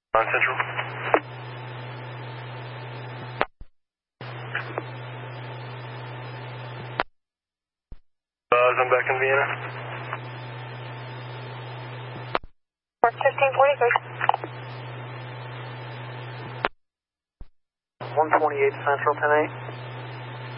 On Central. I'm back in Vienna. 1543. 128 Central, 10-8.